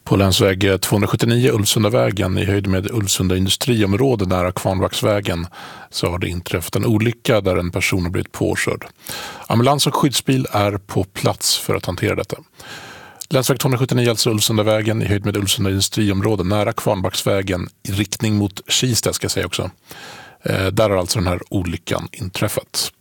På länsväg 279 Ulvsundavägen i höjd med Ulvsunda industriområde nära Kvarnbacksvägen så har det inträffat en olycka där en person har blivit påkörd. Ambulans och skyddsbil är på plats för att hantera detta. Länsväg 279 alltså Ulvsundavägen i höjd med Ulvsunda industriområde nära Kvarnbacksvägen i riktning mot Kista ska jag säga också. Där har alltså den här olyckan inträffat.